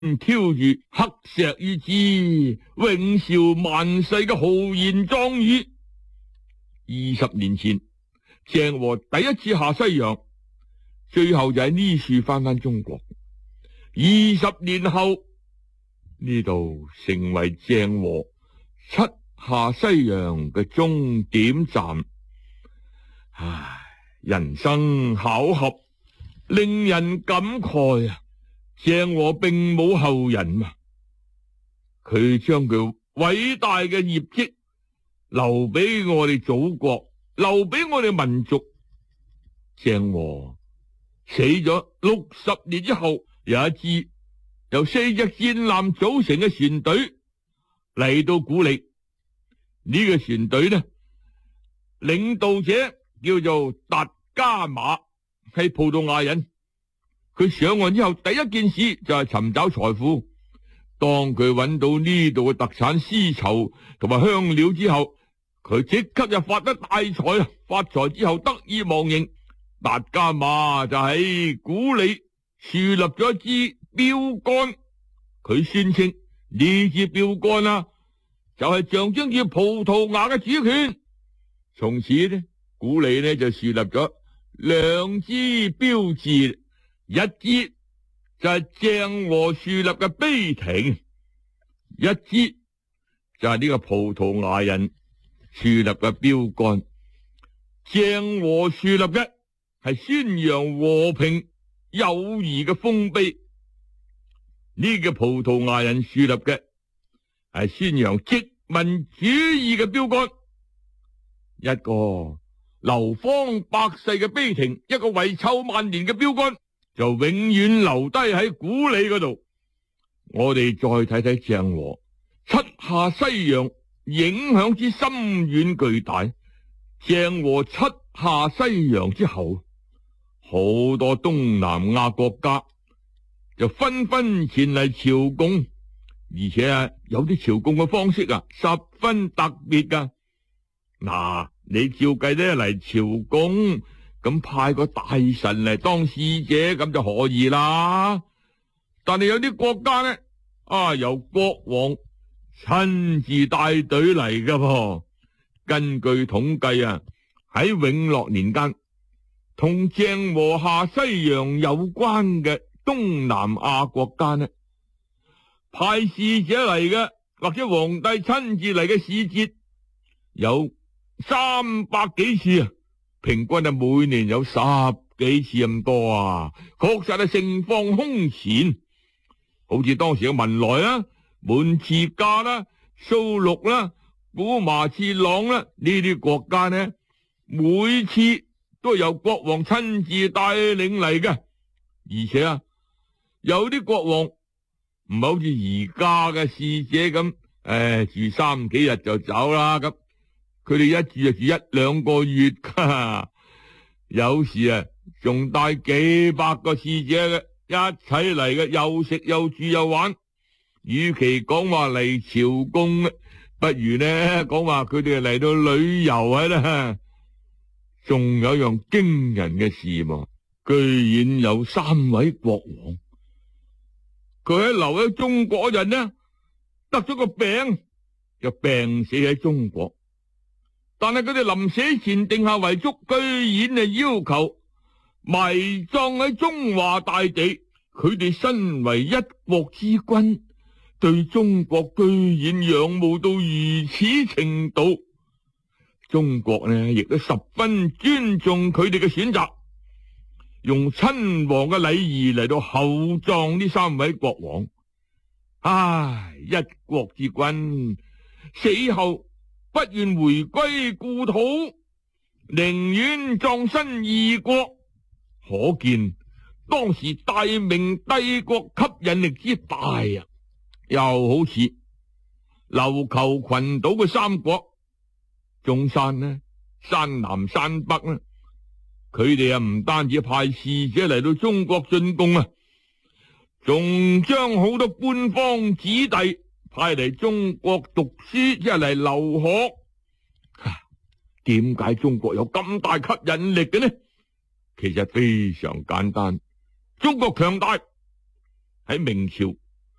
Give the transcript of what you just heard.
挑住黑石以之永韶萬世嘅豪言壯語。20年前，鄭和第一次下西洋，最後就喺呢處翻中國。20年後，呢度成為鄭和七下西洋嘅終點站。唉，人生巧合，令人感慨啊！鄭和並冇後人嘛，佢將佢偉大嘅業績留俾我哋祖國，留俾我哋民族。鄭和死咗60年之後，有一支由4隻戰艦組成嘅船隊嚟到古里。呢個船隊呢，領導者叫做達伽馬，係葡萄牙人。佢上岸之後，第一件事就係尋找財富。當佢揾到呢度嘅特產絲綢同埋香料之後，佢即刻就發得大財啦！發財之後得意忘形，達伽馬就喺古里樹立咗一支標杆。佢宣稱呢支標杆啊，就係象徵住葡萄牙嘅主權。從此呢，古里呢就樹立咗2支標誌。一支就係鄭和樹立嘅碑亭，一支就係呢個葡萄牙人樹立嘅標杆。鄭和樹立嘅係宣揚和平友誼嘅豐碑，呢個葡萄牙人樹立嘅係宣揚殖民主義嘅標杆。一個流芳百世嘅碑亭，一個遺臭萬年嘅標杆，就永遠留低喺古里嗰度。我哋再睇睇鄭和七下西洋影響之深遠巨大。鄭和七下西洋之後，好多東南亞國家就紛紛前嚟朝貢，而且有啲朝貢嘅方式十分特別噶。你照計呢嚟朝貢，咁派個大臣嚟當使者咁就可以啦。但係有啲國家呢，由國王親自帶隊嚟噶噃。根據統計喺永樂年間，同鄭和下西洋有關嘅東南亞國家呢，派使者嚟嘅或者皇帝親自嚟嘅使節有300幾次平均每年有10幾次咁多確實係盛況空前。好似當時嘅文萊啦、滿次加啦、蘇祿啦、古麻次朗啦，呢啲國家呢，每次都由國王親自帶領嚟嘅。而且有啲國王唔係好似而家嘅使者咁，住3幾日就走啦咁。佢哋一住就住1、2個月噶，有時仲帶幾百個使者嘅一齊嚟嘅，又食又住又玩。與其講話嚟朝貢，不如呢講話佢哋嚟到旅遊啦。仲有樣驚人嘅事喎，居然有3位國王，佢喺留喺中國嗰陣呢，得咗個病，就病死喺中國。但係佢哋臨死前定下遺囑，居然要求埋葬喺中華大地。佢哋身為一國之君，對中國居然仰慕到如此程度。中國呢亦都十分尊重佢哋嘅選擇，用親王嘅禮儀嚟到厚葬呢3位國王。一國之君死後不願回歸故土，寧願葬身異國，可見當時大明帝國吸引力之大又好似琉球群島嘅3國，中山呢、山南、山北呢，佢哋唔單止派使者嚟到中國進貢仲將好多官方子弟派嚟中國讀書，即係嚟留學。點解中國有咁大吸引力嘅呢？其實非常簡單，中國強大。喺明朝